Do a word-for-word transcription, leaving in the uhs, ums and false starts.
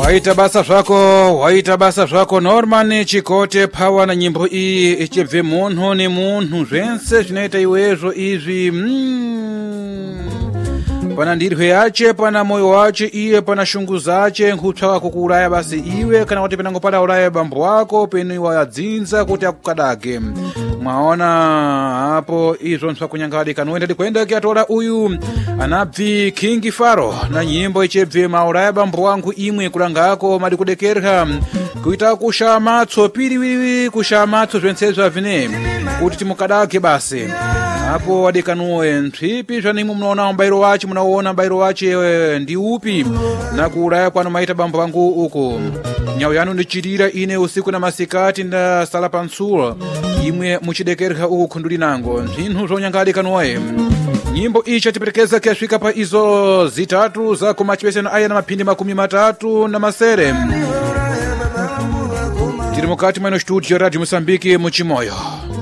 Waita basa zvako, waita basa zvako. Norman Chikote Power na nyimbo iyi ichibve munhu ni munhu, zvense zvinoita iwezvo izvi. mm. Pana ndirwe yache, pana moyo wache iye, pana shungu zache, nkutsvaka kukuuraya basi iwe, kana kuti penangopata uraya bambo wako, peni wayadzinza kuti akukadage. Mwaona hapo izvo nsvakunyangadi kanoenda dikwenda kiatola uyu anabvi King Faro na nyimbo ichebve mauraya bambo wangu imwe kulangako madi kudekerha kuita kushamatso piriwiri kushamatso zvensezva vine kuti timukadage basi hapo wadekanuwe ntsvipi zvanimu munaona mbairo wachi munaona mbairo wachi ndi upi na kuuraya kwano maita bambo wangu uko nyau yanu ndichirira ine usiku na masikati ndasala pansula imwe muchidekerha uku khunduli nango zvinhu zvonyangadi kanuwe. Nyimbo ichi tiperekeza kiasvika pa izo zitatu za kumachipeseno aya na mapindi makumi matatu na masere. Tiri mukati mweno studio Radio Mosambiki muchimoyo.